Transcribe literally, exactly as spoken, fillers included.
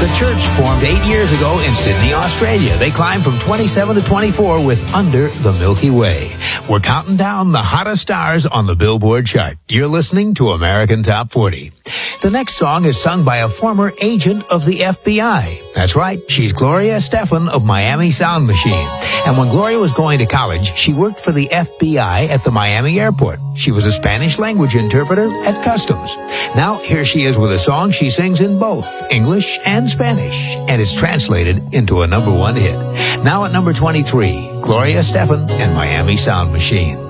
The Church formed eight years ago in Sydney, Australia. They climbed from twenty-seven to twenty-four with Under the Milky Way. We're counting down the hottest stars on the Billboard chart. You're listening to American Top forty. The next song is sung by a former agent of the F B I. That's right, she's Gloria Estefan of Miami Sound Machine. And when Gloria was going to college, she worked for the F B I at the Miami airport. She was a Spanish language interpreter at Customs. Now, here she is with a song she sings in both English and Spanish, and it's translated into a number one hit. Now at number twenty-three, Gloria Estefan and Miami Sound Machine.